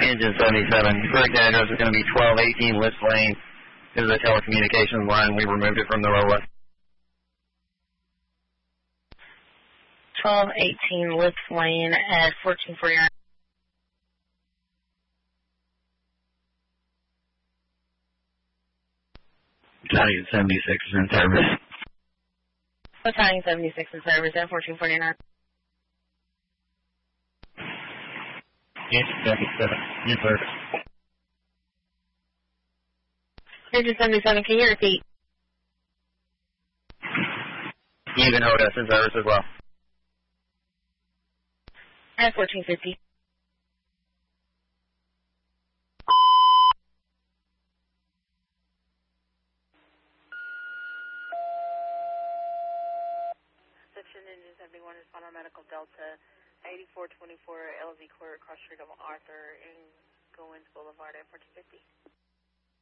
Engine 77. Correct address is going to be 1218 List Lane. This is a telecommunications line. We removed it from the roadway. 1218 List Lane at 1449. Battalion 76 is in service. Battalion 76 in service at 1449. Engine 77 in service. Engine 77, can you repeat? Even Otis in service as well. At 1450. Engine 71 is Final Medical Delta 8424 LZ Court, cross street of Arthur in Goins Boulevard at 1450.